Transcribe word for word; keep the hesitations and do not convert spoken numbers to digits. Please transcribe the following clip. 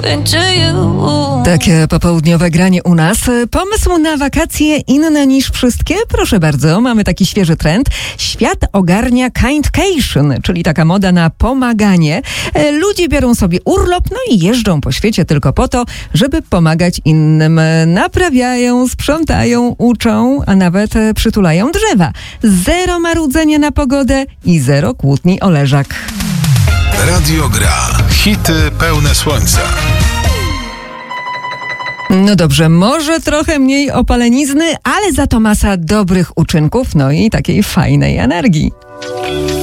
into you. Takie popołudniowe granie u nas. Pomysł na wakacje inny niż wszystkie? Proszę bardzo, mamy taki świeży trend. Świat ogarnia kindcation, czyli taka moda na pomaganie. Ludzie biorą sobie urlop, no i jeżdżą po świecie tylko po to, żeby pomagać innym. Naprawiają, sprzątają, uczą, a nawet przytulają drzewa. Zero marudzenia na pogodę i zero kłótni o leżak. Radio Gra. Hity pełne słońca. No dobrze, może trochę mniej opalenizny, ale za to masa dobrych uczynków, no i takiej fajnej energii.